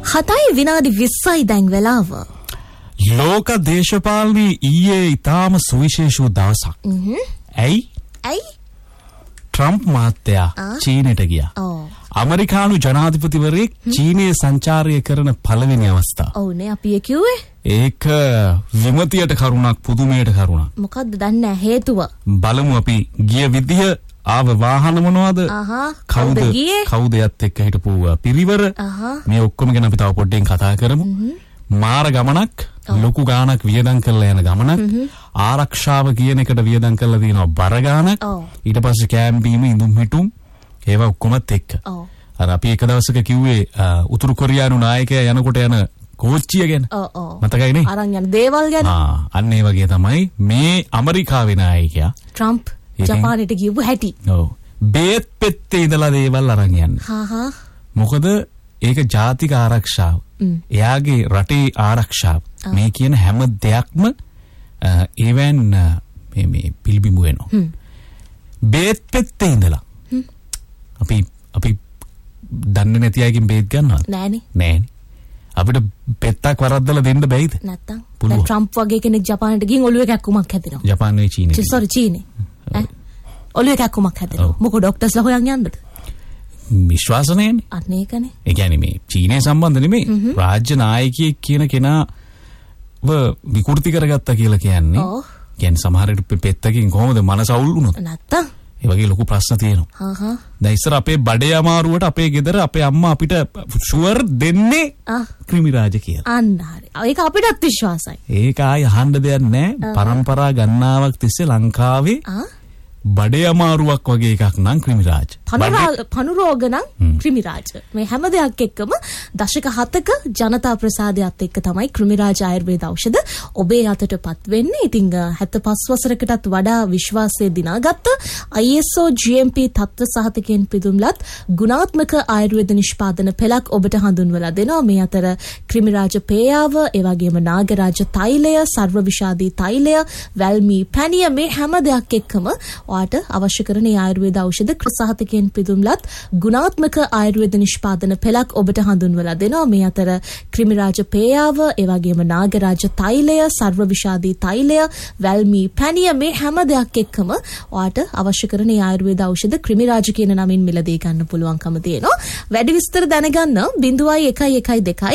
7 විනාඩි 20යි දැන් වෙලාව. ලෝක දේශපාලනයේ ඊයේ ඊටාම සුවිශේෂ දවසක්. ඇයි? ට්‍රම්ප් මහත්තයා චීනයට ගියා. ඇමරිකානු ජනාධිපතිවරයෙක් චීනයේ සංචාරය කරන පළවෙනි අවස්ථාව. ඔව්නේ අපි කිව්වේ. ඒක විමතියට කරුණක් පුදුමයට කරුණක්. මොකද්ද දන්නේ නැහැ හේතුව. බලමු අපි ගිය විදිහ ආව වාහන මොනවද? කවුද යත් එක්ක හිටපු පිරිවර? මේ ඔක්කොම ගැන අපි තව පොඩ්ඩෙන් කතා කරමු. මාර ගමනක්, ලොකු ගාණක් වියදම් කරලා යන ගමනක්. ආරක්ෂාව කියන එකට වියදම් කරලා තියෙනවා බර ගාණක්. ඊට පස්සේ කැම්පීම, ඉඳුම් හිටුම් ඒවා ඔක්කොමත් එක්ක. අර අපි එක දවසක කිව්වේ උතුරු කොරියානු නායකයා යනකොට යන කෝච්චිය ගැන. මතකයිනේ? අරන් යන දේවල් ගැන. අන්න ඒ වගේ තමයි මේ ඇමරිකාවේ නායකයා ට්‍රම්ප් ජපානයට ගියපු හැටි. ඔව්. බේත් පෙත්තේ ඉඳලා දේවල් අරන් යන්නේ. මොකද ඒක ජාතික ආරක්ෂාව. එයාගේ රටේ ආරක්ෂාව. මේ කියන හැම දෙයක්ම ඒවෙන් මේ පිළිබිඹු වෙනවා. බේත් පෙත්තේ ඉඳලා අපි දන්නේ නැති අයකින් බේත් ගන්නවද? නෑනේ. අපිට පෙත්තක් වරද්දලා දෙන්න බැයිද? නැත්තම්. දැන් ට්‍රම්ප් වගේ කෙනෙක් ජපානයට ගිහින් ඔළුවේ කැක්කුමක් හැදෙනවා. ජපානයේ චීනේ. චීනේ. ඔළුවේ කැක්කුමක් හැදෙනවා. මොකද ડોක්ටර්ස්ලා හොයන් යන්නද? විශ්වාස නැන්නේ. අන්න ඒකනේ. ඒ කියන්නේ මේ චීනය සම්බන්ධ නෙමෙයි. රාජ්‍ය නායකයෙක් කියන කෙනාව විකෘති කරගත්තා කියලා කියන්නේ. කියන්නේ සමහර විට පෙත්තකින් කොහොමද මනස අවුල් වුණොත්? නැත්තම්. ඒ වගේ ලොකු ප්‍රශ්න තියෙනවා. දැන් ඉස්සර අපේ බඩේ අමාරුවට අපේ ගෙදර අපේ අම්මා අපිට ෂුවර් දෙන්නේ ක්‍රිමි රාජ කියලා. අන්න හරි. ඒක අපිටත් විශ්වාසයි. ඒක ආයි අහන්න දෙයක් නැහැ. පරම්පරා ගණනාවක් තිස්සේ ලංකාවේ බඩේ අමාරුවක් වගේ එකක් නම් ක්‍රිමි රාජ. පණු රෝග නම් ක්‍රිමි රාජ. මේ හැම දෙයක් එක්කම දශක 7ක ජනතා ප්‍රසාදයත් එක්ක තමයි ක්‍රිමි රාජ ආයුර්වේද ඖෂධ ඔබේ අතටපත් වෙන්නේ. ඉතින් 75 වසරකටත් වඩා විශ්වාසය දිනාගත්ත ISO GMP තත්ත්ව සහතිකයෙන් පිදුම්ලත් ගුණාත්මක ආයුර්වේද නිෂ්පාදන පෙළක් ඔබට හඳුන්වලා දෙනවා. මේ අතර ක්‍රිමි රාජ පේයාව, ඒ වගේම නාගරාජ තෛලය, සර්ව විෂාදී තෛලය, වැල්මී පැණිය මේ හැම දෙයක් එක්කම ඔයාට අවශ්‍ය කරන ආයුර්වේද ඖෂධ සහතිකයෙන් පිදුම්ලත් ගුණාත්මක ආයුර්වේද නිෂ්පාදන පෙළක් ඔබට හඳුන්වලා දෙනවා. මේ අතර ක්‍රිමි රාජ පේයාව, ඒ වගේම නාගරාජ තෛලය, සර්ව විෂාදී තෛලය, වැල්මී පැණිය මේ හැම දෙයක් එක්කම ඔයාට අවශ්‍ය කරන ආයුර්වේද ඖෂධ ක්‍රිමි රාජ කියන නමින් මිලදී ගන්න පුළුවන්කම තියෙනවා. වැඩි විස්තර දැනගන්න 0112